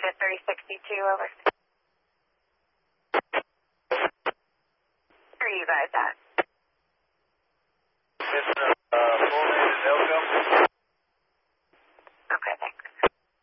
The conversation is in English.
to 3062, over. Where are you guys at? It's 4 minutes Elko.